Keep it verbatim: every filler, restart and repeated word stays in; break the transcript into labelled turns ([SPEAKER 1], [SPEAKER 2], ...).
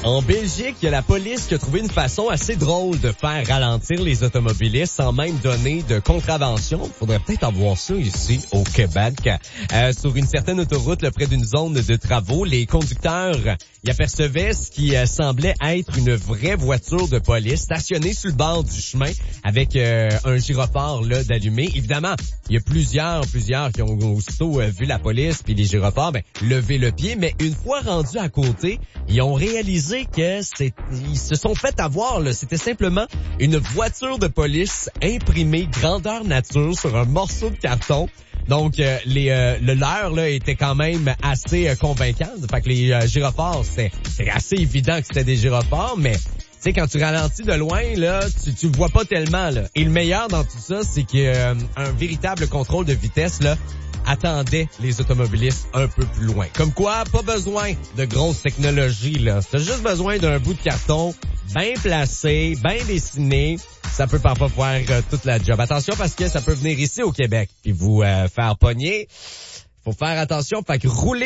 [SPEAKER 1] En Belgique, il y a la police qui a trouvé une façon assez drôle de faire ralentir les automobilistes sans même donner de contravention. Faudrait peut-être avoir ça ici au Québec. Euh, sur une certaine autoroute, là, près d'une zone de travaux, les conducteurs y apercevaient ce qui euh, semblait être une vraie voiture de police stationnée sur le bord du chemin avec euh, un gyrophare là d'allumé. Évidemment, il y a plusieurs, plusieurs qui ont aussitôt euh, vu la police puis les gyrophares, ben, lever le pied. Mais une fois rendus à côté, ils ont réalisé que c'est, ils se sont fait avoir, là. C'était simplement une voiture de police imprimée grandeur nature sur un morceau de carton. Donc, euh, les, euh, le leur, là, était quand même assez euh, convaincant. Fait que les euh, gyrophares, c'est, c'est assez évident que c'était des gyrophares, mais tu sais, quand tu ralentis de loin, là, tu, tu vois pas tellement, là. Et le meilleur dans tout ça, c'est que euh, un véritable contrôle de vitesse, là, attendait les automobilistes un peu plus loin. Comme quoi, pas besoin de grosses technologies, là. T'as juste besoin d'un bout de carton bien placé, bien dessiné. Ça peut parfois faire euh, toute la job. Attention parce que ça peut venir ici au Québec et vous euh, faire pogner. Faut faire attention, fait que rouler